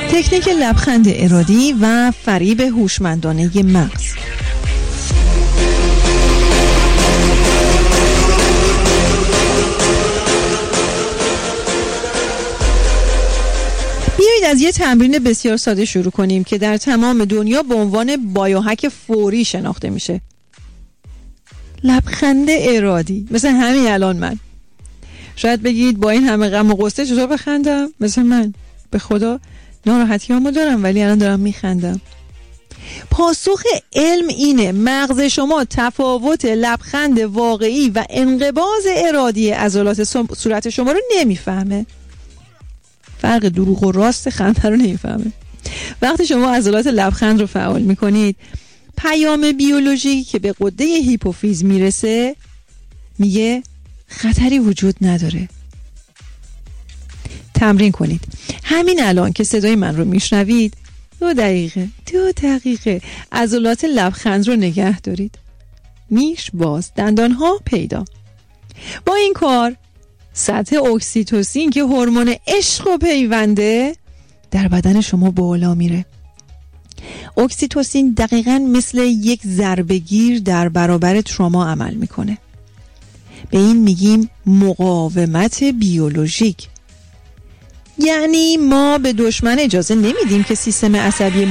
تکنیک لبخند ارادی و فریب هوشمندانه مغز. بیایید از یه تمرین بسیار ساده شروع کنیم که در تمام دنیا به عنوان بایوهک فوری شناخته میشه. لبخند ارادی. مثل همین الان من. شاید بگید با این همه غم و غصه چطور بخندم؟ مثل من. به خدا ناراحتیامو دارم ولی الان دارم میخندم. پاسخ علم اینه مغز شما تفاوت لبخند واقعی و انقباض ارادی عضلات صورت شما رو نمیفهمه. فرق دروغ و راست خنده رو نمیفهمه. وقتی شما عضلات لبخند رو فعال میکنید، پیام بیولوژیکی که به غده هیپوفیز میرسه میگه خطری وجود نداره. تمرین کنید. همین الان که صدای من رو میشنوید 2 دقیقه عضلات لبخند رو نگه دارید. نیش باز، دندانها پیدا. با این کار سطح اکسیتوسین که هورمون عشق و پیونده در بدن شما بالا میره. اکسیتوسین دقیقاً مثل یک ضربه‌گیر در برابر تروما عمل میکنه. به این میگیم مقاومت بیولوژیک. یعنی ما به دشمن اجازه نمیدیم که سیستم عصبی